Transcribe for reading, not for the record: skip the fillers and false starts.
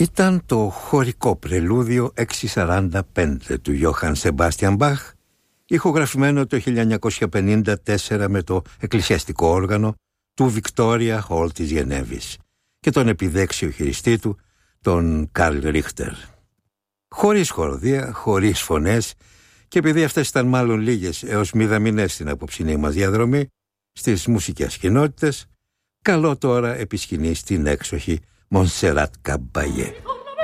Ήταν το χωρικό πρελούδιο 645 του Γιώχαν Σεμπάστιαν Μπαχ, ηχογραφημένο το 1954 με το εκκλησιαστικό όργανο του Βικτόρια Χολ της Γενέβης και τον επιδέξιο χειριστή του, τον Καρλ Ρίχτερ. Χωρίς χοροδία, χωρίς φωνές, και επειδή αυτές ήταν μάλλον λίγες έως μηδαμινές στην απόψινή μας διαδρομή στις μουσικές κοινότητες, καλό τώρα επί σκηνής την έξοχη Μονσεράτ Καμπαγέ.